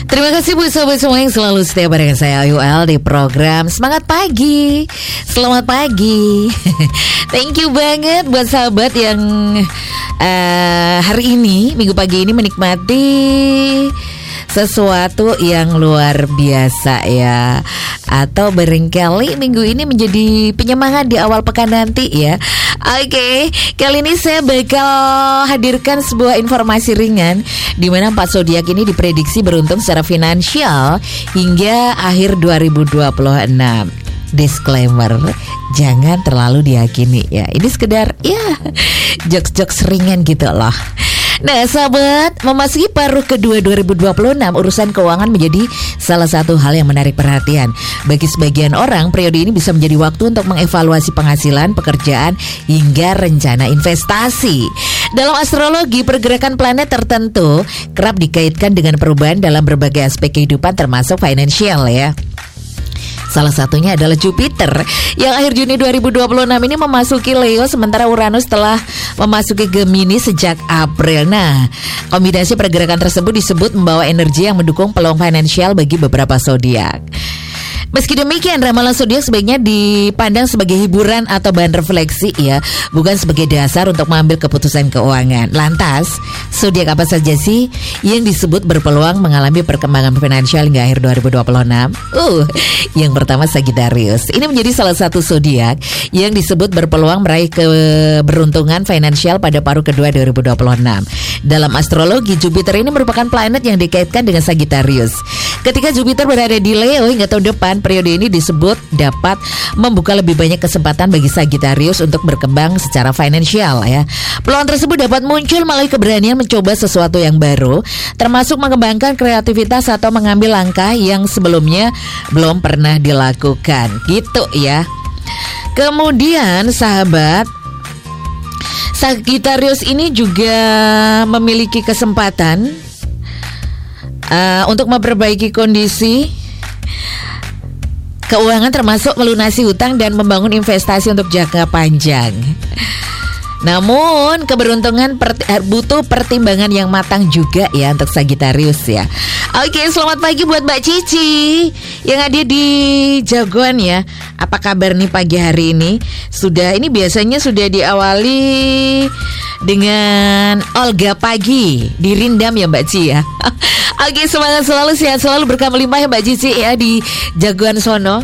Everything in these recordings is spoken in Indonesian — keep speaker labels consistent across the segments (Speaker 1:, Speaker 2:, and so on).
Speaker 1: Terima kasih buat sobat semua yang selalu setia bareng saya UL di program Semangat Pagi. Selamat pagi. Thank you banget buat sahabat yang hari ini, minggu pagi ini menikmati sesuatu yang luar biasa ya. Atau barangkali minggu ini menjadi penyemangat di awal pekan nanti ya. Oke, kali ini saya bakal hadirkan sebuah informasi ringan di mana 4 zodiak ini diprediksi beruntung secara finansial hingga akhir 2026. Disclaimer, jangan terlalu diyakini ya. Ini sekedar ya jokes-jokes ringan gitu loh. Nah sahabat, memasuki paruh kedua 2026, urusan keuangan menjadi salah satu hal yang menarik perhatian. Bagi sebagian orang, periode ini bisa menjadi waktu untuk mengevaluasi penghasilan, pekerjaan, hingga rencana investasi. Dalam astrologi, pergerakan planet tertentu kerap dikaitkan dengan perubahan dalam berbagai aspek kehidupan termasuk finansial ya. Salah satunya adalah Jupiter yang akhir Juni 2026 ini memasuki Leo, sementara Uranus telah memasuki Gemini sejak April. Nah, kombinasi pergerakan tersebut disebut membawa energi yang mendukung peluang finansial bagi beberapa zodiak. Meski demikian, ramalan zodiak sebaiknya dipandang sebagai hiburan atau bahan refleksi ya, bukan sebagai dasar untuk mengambil keputusan keuangan. Lantas, zodiak apa saja sih yang disebut berpeluang mengalami perkembangan finansial hingga akhir 2026? Yang pertama Sagittarius. Ini menjadi salah satu zodiak yang disebut berpeluang meraih keberuntungan finansial pada paruh kedua 2026. Dalam astrologi, Jupiter ini merupakan planet yang dikaitkan dengan Sagittarius. Ketika Jupiter berada di Leo hingga tahun depan, periode ini disebut dapat membuka lebih banyak kesempatan bagi Sagittarius untuk berkembang secara finansial ya. Peluang tersebut dapat muncul melalui keberanian mencoba sesuatu yang baru, termasuk mengembangkan kreativitas atau mengambil langkah yang sebelumnya belum pernah dilakukan. Gitu ya. Kemudian sahabat, Sagittarius ini juga memiliki kesempatan untuk memperbaiki kondisi keuangan termasuk melunasi hutang dan membangun investasi untuk jangka panjang. Namun keberuntungan butuh pertimbangan yang matang juga ya untuk Sagittarius ya. Oke, selamat pagi buat Mbak Cici yang ada di Jagoan ya. Apa kabar nih pagi hari ini? Ini biasanya sudah diawali dengan Olga Pagi di Rindam ya Mbak Cici ya. Oke, semangat selalu, sehat selalu, berkah melimpah ya Mbak Cici ya di Jagoan sono.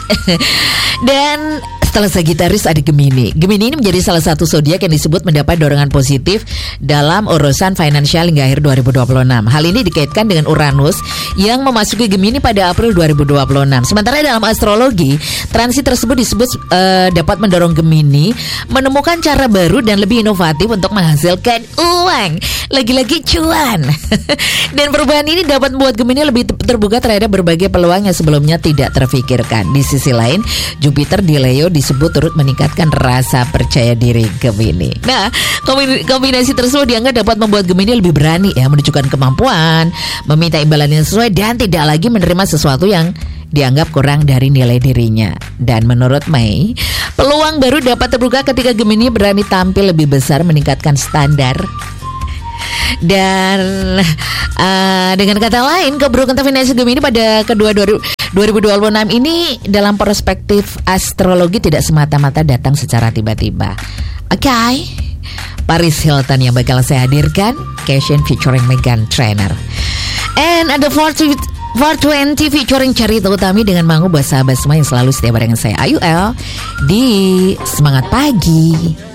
Speaker 1: Dan setelah Sagittarius ada Gemini. Gemini ini menjadi salah satu zodiak yang disebut mendapat dorongan positif dalam urusan finansial hingga akhir 2026. Hal ini dikaitkan dengan Uranus yang memasuki Gemini pada April 2026. Sementara dalam astrologi, transit tersebut disebut dapat mendorong Gemini menemukan cara baru dan lebih inovatif untuk menghasilkan uang. Lagi-lagi cuan. Dan perubahan ini dapat membuat Gemini lebih terbuka terhadap berbagai peluang yang sebelumnya tidak terfikirkan. Di sisi lain, Jupiter di Leo disebut turut meningkatkan rasa percaya diri Gemini. Nah, kombinasi tersebut dianggap dapat membuat Gemini lebih berani ya, menunjukkan kemampuan, meminta imbalan yang sesuai, dan tidak lagi menerima sesuatu yang dianggap kurang dari nilai dirinya. Dan menurut Mei, peluang baru dapat terbuka ketika Gemini berani tampil lebih besar, meningkatkan standar. Dan dengan kata lain, keberuntungan finansial Gemini pada kedua 2026 ini dalam perspektif astrologi tidak semata-mata datang secara tiba-tiba. Oke, Paris Hilton yang bakal saya hadirkan, Cashin featuring Meghan Trainor. And ada 420 featuring Carita Utami dengan Mangu buat sahabat semua yang selalu setia barengan saya AUL di Semangat Pagi.